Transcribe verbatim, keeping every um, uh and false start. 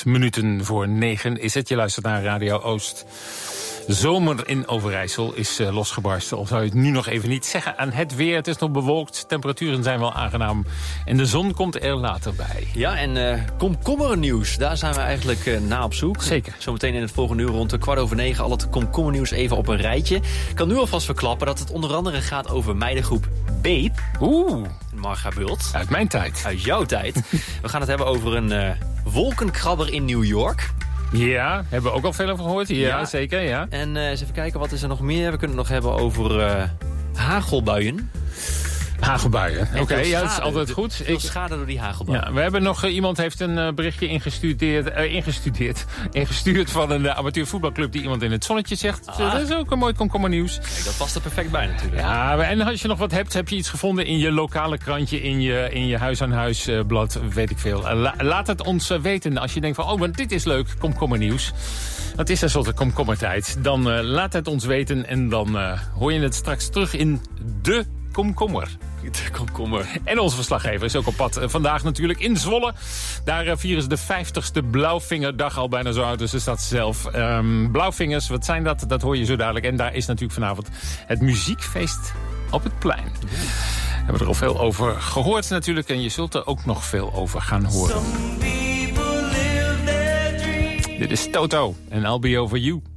minuten voor negen is het. Je luistert naar Radio Oost. Zomer in Overijssel is uh, losgebarsten. Of zou je het nu nog even niet zeggen aan het weer. Het is nog bewolkt, temperaturen zijn wel aangenaam. En de zon komt er later bij. Ja, en uh, komkommernieuws, daar zijn we eigenlijk uh, na op zoek. Zeker. Zometeen in het volgende uur rond de kwart over negen al het komkommernieuws even op een rijtje. Ik kan nu alvast verklappen dat het onder andere gaat over meidengroep Babe. Oeh. Marga Bult. Uit mijn tijd. Uit jouw tijd. We gaan het hebben over een uh, wolkenkrabber in New York. Ja, hebben we ook al veel over gehoord. Ja, ja. Zeker, ja. En uh, eens even kijken, wat is er nog meer? We kunnen het nog hebben over uh, hagelbuien. Hagelbuien, oké, okay, ja, dat is altijd goed. Veel Ik... schade door die hagelbuien. Ja, we hebben nog, uh, iemand heeft een uh, berichtje ingestudeerd, uh, ingestudeerd, ingestuurd van een uh, amateurvoetbalclub die iemand in het zonnetje zegt. Ah. Dat is ook een mooi komkommernieuws. Kijk, dat past er perfect bij natuurlijk. Ja, en als je nog wat hebt, heb je iets gevonden in je lokale krantje, in je, in je huis-aan-huis uh, blad, weet ik veel. Uh, la, laat het ons uh, weten als je denkt van, oh, maar dit is leuk, komkommernieuws. Dat is tenslotte komkommertijd. Dan uh, laat het ons weten en dan uh, hoor je het straks terug in de komkommer. De komkommer. En onze verslaggever is ook op pad. Uh, vandaag natuurlijk in Zwolle. Daar uh, vieren ze de vijftigste Blauwvingerdag, al bijna zo oud dus is dat zelf. Um, Blauwvingers, wat zijn dat? Dat hoor je zo dadelijk. En daar is natuurlijk vanavond het muziekfeest op het plein. We hebben er al veel over gehoord natuurlijk. En je zult er ook nog veel over gaan horen. Dit is Toto en I'll Be Over You.